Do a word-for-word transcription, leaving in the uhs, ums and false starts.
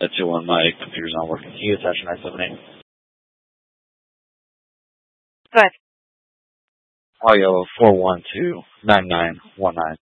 That's two one. My computer's not working. Can you attach nine seven eight? Go ahead. Audio four one two nine nine one nine.